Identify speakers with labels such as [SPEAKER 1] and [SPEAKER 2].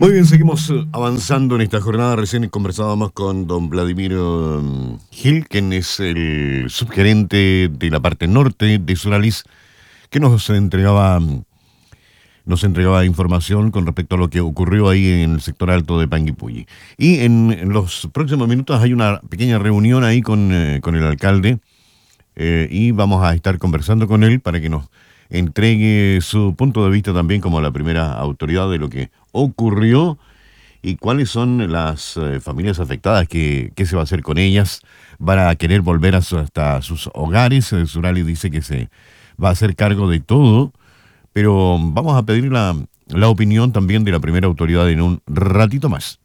[SPEAKER 1] Muy bien, seguimos avanzando en esta jornada. Recién conversábamos con don Vladimir Gil, quien es el subgerente de la parte norte de Suralis, que nos entregaba información con respecto a lo que ocurrió ahí en el sector alto de Panguipulli. Y en los próximos minutos hay una pequeña reunión ahí con el alcalde, y vamos a estar conversando con él para que nos entregue su punto de vista también como la primera autoridad de lo que ocurrió y cuáles son las familias afectadas, qué se va a hacer con ellas. Van a querer volver hasta sus hogares. Surali dice que se va a hacer cargo de todo, pero vamos a pedir la opinión también de la primera autoridad en un ratito más.